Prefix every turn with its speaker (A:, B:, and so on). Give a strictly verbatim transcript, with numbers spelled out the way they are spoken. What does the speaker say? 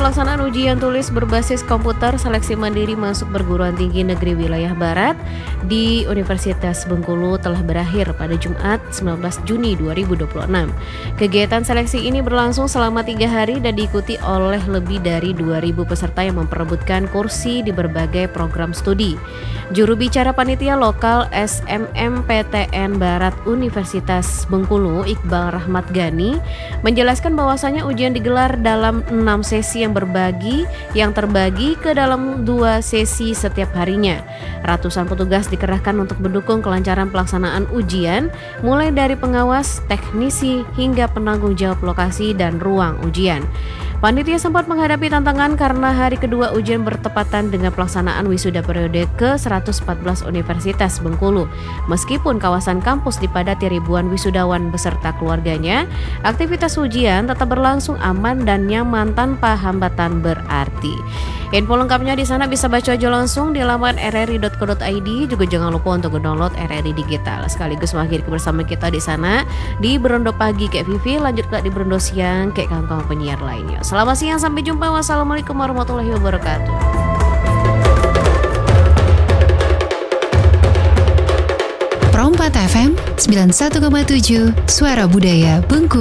A: pelaksanaan ujian tulis berbasis komputer seleksi mandiri masuk perguruan tinggi negeri wilayah Barat di Universitas Bengkulu telah berakhir pada Jumat sembilan belas Juni dua ribu dua puluh enam. Kegiatan seleksi ini berlangsung selama tiga hari dan diikuti oleh lebih dari dua ribu peserta yang memperebutkan kursi di berbagai program studi. Juru bicara panitia lokal S M M P T N Barat Universitas Bengkulu, Iqbal Rahmat Gani, menjelaskan bahwasanya ujian digelar dalam enam sesi yang berbagi yang terbagi ke dalam dua sesi setiap harinya. Ratusan petugas dikerahkan untuk mendukung kelancaran pelaksanaan ujian, mulai dari pengawas, teknisi, hingga penanggung jawab lokasi dan ruang ujian. Panitia sempat menghadapi tantangan karena hari kedua ujian bertepatan dengan pelaksanaan wisuda periode ke seratus empat belas Universitas Bengkulu. Meskipun kawasan kampus dipadati ribuan wisudawan beserta keluarganya, aktivitas ujian tetap berlangsung aman dan nyaman tanpa hambatan berarti. Info lengkapnya di sana bisa baca aja langsung di laman r r i dot co dot i d. Juga jangan lupa untuk download R R I Digital. Sekaligus mengakhiri bersama kita di sana di Berondo Pagi kayak Vivi, lanjut ke di Berondo Siang kayak kawan-kawan penyiar lainnya. Selamat siang, sampai jumpa. Wassalamualaikum warahmatullahi wabarakatuh.
B: Pro empat F M sembilan puluh satu koma tujuh Suara Budaya Bengkulu.